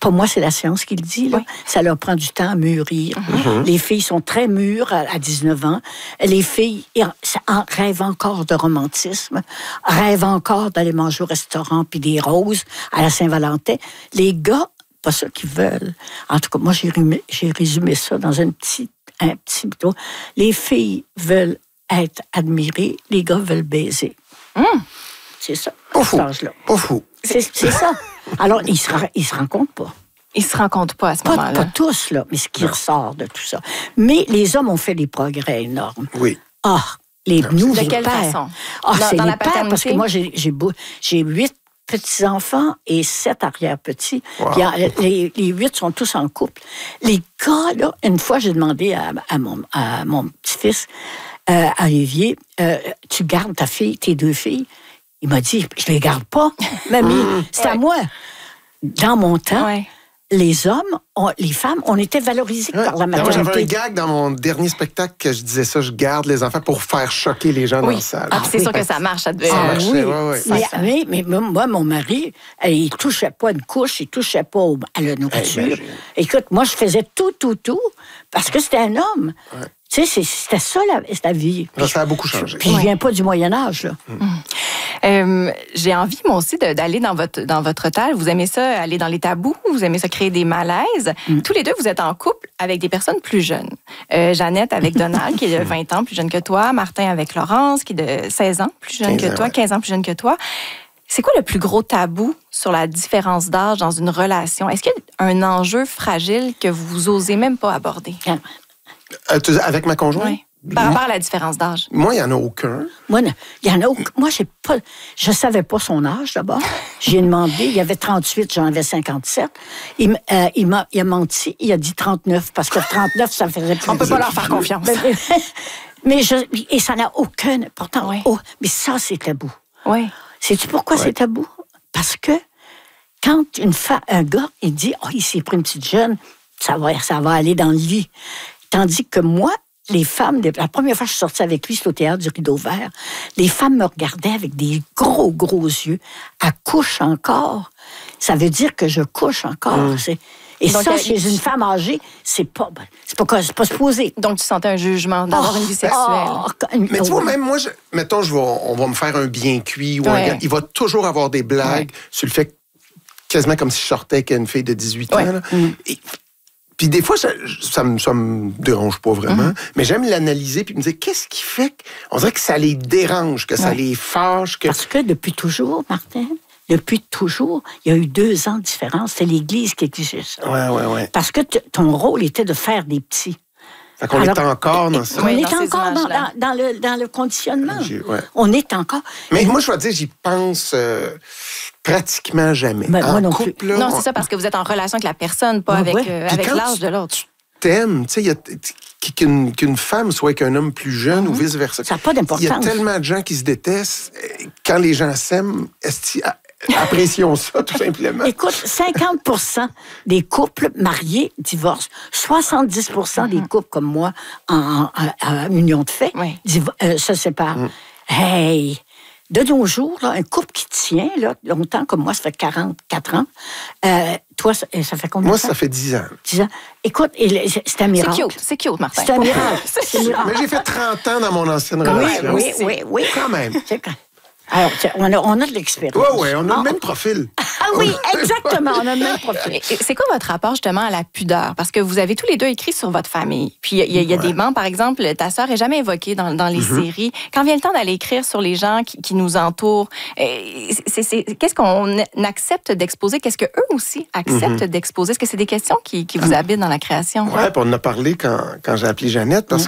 pas moi, c'est la science qui le dit, là. Oui. Ça leur prend du temps à mûrir. Les filles sont très mûres à 19 ans. Les filles rêvent encore de romantisme, rêvent encore d'aller manger au restaurant puis des roses à la Saint-Valentin. Les gars, pas ça qu'ils veulent. En tout cas, moi, j'ai résumé ça dans un petit bouton. Les filles veulent être admirées, les gars veulent baiser. C'est ça, pas fou. Pas fou. C'est ça. Alors, ils se rencontrent pas. Ils se rencontrent pas à ce moment-là. Pas tous, là, mais ce qui ressort de tout ça. Mais les hommes ont fait des progrès énormes. Oui. Les nouveaux de quelle pères. façon? C'est dans les la pères, parce que moi, j'ai 8 petits-enfants et 7 arrière-petits. Wow. Puis les 8 sont tous en couple. Les gars, là, une fois, j'ai demandé à mon petit-fils, à Olivier, tu gardes tes 2 filles? Il m'a dit, je les garde pas. Mamie, c'est à moi. Dans mon temps, les hommes, les femmes, on était valorisés par la maternité. Moi, j'avais un gag dans mon dernier spectacle que je disais ça, je garde les enfants pour faire choquer les gens dans la salle. C'est sûr que ça marche. Ça devait... Mais moi, mon mari, il touchait pas une couche, il touchait pas à la nourriture. Écoute, moi, je faisais tout, parce que c'était un homme. Ouais. Tu sais, c'était ça la vie. Ça a beaucoup changé. Puis je viens pas du Moyen-Âge, là. J'ai envie, moi aussi, d'aller dans votre table. Vous aimez ça, aller dans les tabous? Vous aimez ça, créer des malaises? Tous les deux, vous êtes en couple avec des personnes plus jeunes. Jeannette avec Donald, qui est de 20 ans plus jeune que toi. Martin avec Laurence, qui est de 16 ans plus jeune que toi, 15 ans plus jeune que toi. C'est quoi le plus gros tabou sur la différence d'âge dans une relation? Est-ce qu'il y a un enjeu fragile que vous osez même pas aborder? Avec ma conjointe? Oui. Par rapport à la différence d'âge. Moi, il n'y en a aucun. Moi, je savais pas son âge, d'abord. J'ai demandé, il avait 38, j'en avais 57. Il a menti, il a dit 39, parce que 39, ça faisait plus. On peut pas leur faire confiance. Et ça n'a aucun... Pourtant, mais ça, c'est tabou. Oui. Sais-tu pourquoi c'est tabou? Parce que quand un gars, il dit, il s'est pris une petite jeune, ça va aller dans le lit. Tandis que moi, les femmes, la première fois que je suis sortie avec lui, c'était au théâtre du Rideau Vert, les femmes me regardaient avec des gros yeux. Elle couche encore. Ça veut dire que je couche encore. Et donc, ça, chez une femme âgée, c'est pas supposé. Donc, tu sentais un jugement d'avoir une vie sexuelle. Mais tu vois, même moi, mettons, on va me faire un bien cuit ou un gars, il va toujours avoir des blagues sur le fait quasiment comme si je sortais avec une fille de 18 ans. Là. Puis des fois, ça me dérange pas vraiment, mais j'aime l'analyser puis me dire qu'est-ce qui fait qu'on dirait que ça les dérange, que ça les fâche. Parce que depuis toujours, Martin, il y a eu 2 ans de différence. C'est l'Église qui exigeait ça. Oui. Parce que ton rôle était de faire des petits. Fait qu'on est encore dans ça. On est encore dans le conditionnement. On est encore... Mais moi, je dois dire, j'y pense... pratiquement jamais. Moi non plus. Couple, là, non, c'est ça, parce que vous êtes en relation avec la personne, pas avec l'âge de l'autre. Tu t'aimes, tu sais, qu'une femme soit avec un homme plus jeune ou vice-versa. Ça n'a pas d'importance. Il y a tellement de gens qui se détestent. Quand les gens s'aiment, apprécions ça, tout simplement. Écoute, 50% des couples mariés divorcent. 70% des couples comme moi, en union de fait, se séparent. Hey! De nos jours, là, un couple qui tient longtemps, comme moi, ça fait 44 ans. Toi, ça fait combien de temps? Moi, ça fait 10 ans. 10 ans. Écoute, c'est un miracle. C'est cute, Martin. C'est un miracle. Mais j'ai fait 30 ans dans mon ancienne relation. Oui. Quand même. Alors, on a de l'expérience. Oui, on a le même profil. Oui, exactement, on a le même profil. C'est quoi votre rapport justement à la pudeur? Parce que vous avez tous les deux écrit sur votre famille. Puis il y a des membres, par exemple, ta sœur est jamais évoquée dans les séries. Quand vient le temps d'aller écrire sur les gens qui nous entourent, qu'est-ce qu'on accepte d'exposer? Qu'est-ce qu'eux aussi acceptent d'exposer? Est-ce que c'est des questions qui vous habitent dans la création? Oui, puis on en a parlé quand j'ai appelé Jeannette, parce que,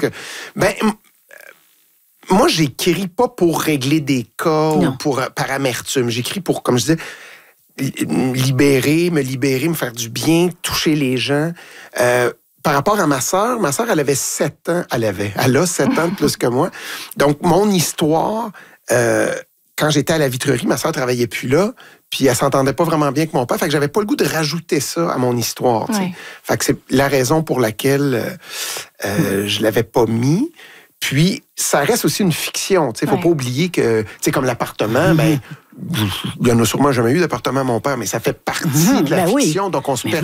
moi, j'écris pas pour régler des cas ou par amertume. J'écris pour, comme je disais, me libérer, me faire du bien, toucher les gens. Par rapport à ma sœur, elle avait 7 ans. Elle a 7 ans de plus que moi. Donc, mon histoire, quand j'étais à la vitrerie, ma sœur travaillait plus là, puis elle s'entendait pas vraiment bien avec mon père. Fait que j'avais pas le goût de rajouter ça à mon histoire. Fait que c'est la raison pour laquelle je l'avais pas mis. Puis, ça reste aussi une fiction. Il ne faut pas oublier que, comme l'appartement, il n'y en a sûrement jamais eu d'appartement à mon père, mais ça fait partie de la fiction. Donc, on se permet